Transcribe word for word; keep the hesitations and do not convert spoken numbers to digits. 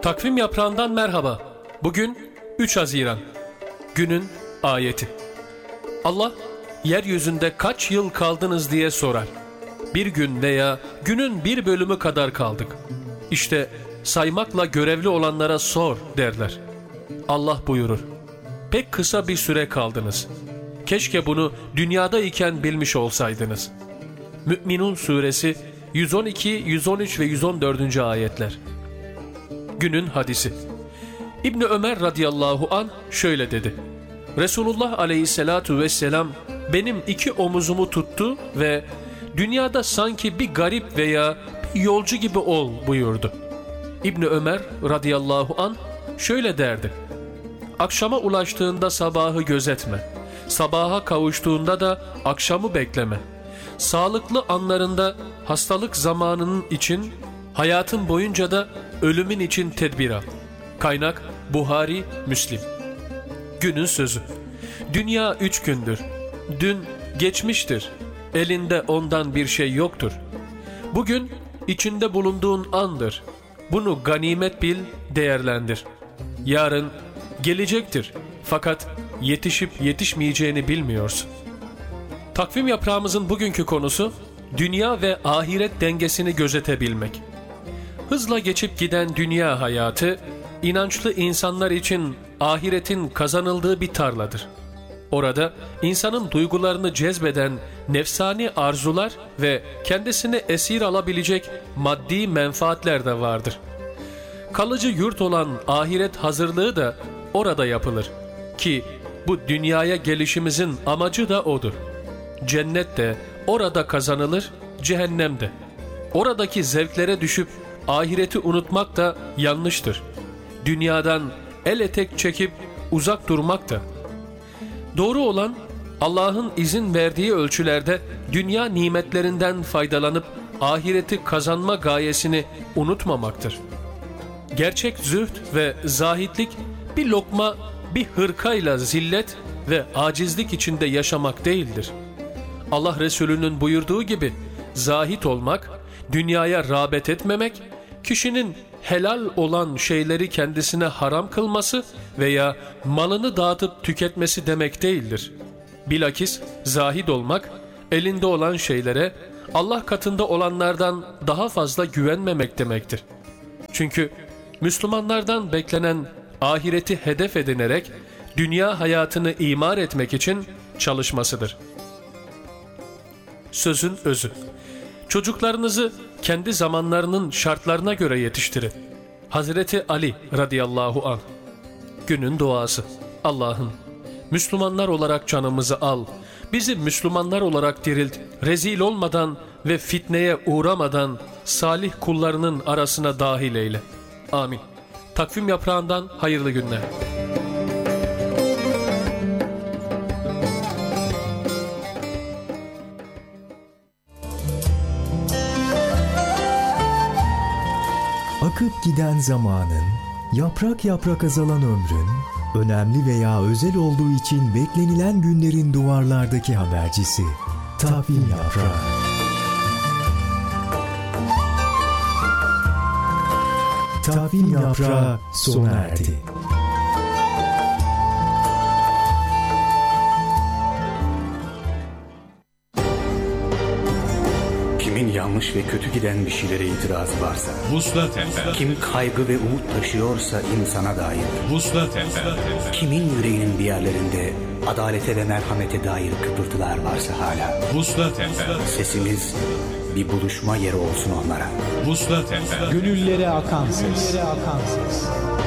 Takvim yaprağından merhaba. Bugün üç Haziran. Günün ayeti. Allah, yeryüzünde kaç yıl kaldınız diye sorar. Bir gün veya günün bir bölümü kadar kaldık. İşte saymakla görevli olanlara sor derler. Allah buyurur. Pek kısa bir süre kaldınız. Keşke bunu dünyada iken bilmiş olsaydınız. Mü'minun suresi yüz on iki, yüz on üç ve yüz on dördüncü ayetler. Günün hadisi. İbni Ömer radıyallahu an şöyle dedi. Resulullah aleyhissalatu vesselam benim iki omuzumu tuttu ve dünyada sanki bir garip veya bir yolcu gibi ol buyurdu. İbni Ömer radıyallahu an şöyle derdi. Akşama ulaştığında sabahı gözetme. Sabaha kavuştuğunda da akşamı bekleme. Sağlıklı anlarında hastalık zamanının için, hayatın boyunca da ölümün için tedbir al. Kaynak Buhari, Müslim. Günün sözü. Dünya üç gündür. Dün geçmiştir. Elinde ondan bir şey yoktur. Bugün içinde bulunduğun andır. Bunu ganimet bil, değerlendir. Yarın gelecektir. Fakat yetişip yetişmeyeceğini bilmiyorsun. Takvim yaprağımızın bugünkü konusu, dünya ve ahiret dengesini gözetebilmek. Hızla geçip giden dünya hayatı, inançlı insanlar için ahiretin kazanıldığı bir tarladır. Orada insanın duygularını cezbeden nefsani arzular ve kendisini esir alabilecek maddi menfaatler de vardır. Kalıcı yurt olan ahiret hazırlığı da orada yapılır ki bu dünyaya gelişimizin amacı da odur. Cennet de orada kazanılır, cehennem de. Oradaki zevklere düşüp ahireti unutmak da yanlıştır. Dünyadan el etek çekip uzak durmak da. Doğru olan Allah'ın izin verdiği ölçülerde dünya nimetlerinden faydalanıp ahireti kazanma gayesini unutmamaktır. Gerçek zühd ve zahitlik bir lokma, bir hırkayla zillet ve acizlik içinde yaşamak değildir. Allah Resulü'nün buyurduğu gibi zahit olmak, dünyaya rağbet etmemek, kişinin helal olan şeyleri kendisine haram kılması veya malını dağıtıp tüketmesi demek değildir. Bilakis zahid olmak, elinde olan şeylere Allah katında olanlardan daha fazla güvenmemek demektir. Çünkü Müslümanlardan beklenen ahireti hedef edinerek dünya hayatını imar etmek için çalışmasıdır. Sözün özü. Çocuklarınızı kendi zamanlarının şartlarına göre yetiştirin. Hazreti Ali radıyallahu anh. Günün duası. Allah'ım, Müslümanlar olarak canımızı al. Bizi Müslümanlar olarak dirilt. Rezil olmadan ve fitneye uğramadan salih kullarının arasına dahil eyle. Amin. Takvim yaprağından hayırlı günler. Akıp giden zamanın, yaprak yaprak azalan ömrün, önemli veya özel olduğu için beklenilen günlerin duvarlardaki habercisi, Takvim Yaprağı. Takvim Yaprağı sona erdi. Kimin yanlış ve kötü giden bir şeylere itirazı varsa, Vuslat Efendi. kim kaygı ve umut taşıyorsa insana dair, Vuslat Efendi. kimin yüreğinin bir yerlerinde adalete ve merhamete dair kıpırtılar varsa hala, Vuslat Efendi. sesimiz bir buluşma yeri olsun onlara. Vuslat Efendi. Gönüllere akan ses. Gönüllere akan ses.